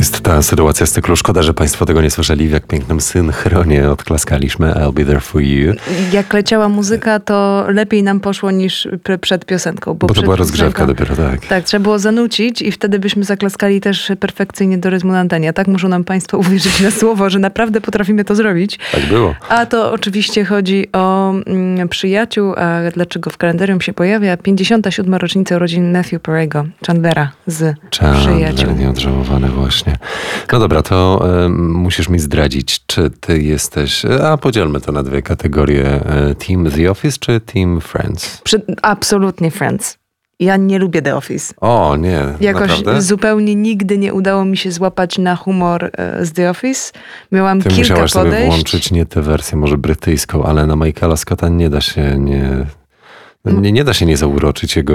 jest ta sytuacja z cyklu. Szkoda, że państwo tego nie słyszeli, w jak pięknym synchronie odklaskaliśmy I'll be there for you. Jak leciała muzyka, to lepiej nam poszło niż przed piosenką. Bo to była rozgrzewka dopiero, tak. Tak, trzeba było zanucić i wtedy byśmy zaklaskali też perfekcyjnie do rytmu na antenie. Tak muszą nam państwo uwierzyć na słowo, że naprawdę potrafimy to zrobić. Tak było. A to oczywiście chodzi o przyjaciół, a dlaczego w kalendarium się pojawia 57. rocznica urodzin Matthew Perry'ego, Chandlera z Przyjaciół. Nieodżałowany właśnie. No dobra, to musisz mi zdradzić, czy ty jesteś... A podzielmy to na dwie kategorie. Team The Office czy Team Friends? Absolutnie Friends. Ja nie lubię The Office. O, nie, jakoś naprawdę? zupełnie nigdy nie udało mi się złapać na humor z The Office. Miałam Ty kilka musiałaś podejść. sobie włączyć nie tę wersję, może brytyjską, ale na Michaela Scotta nie da się nie zauroczyć jego